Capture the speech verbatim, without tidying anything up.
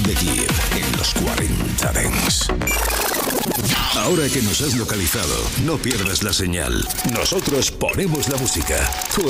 The Gear en los cuarenta Dance. Ahora que nos has localizado, no pierdas la señal. Nosotros ponemos la música. Tú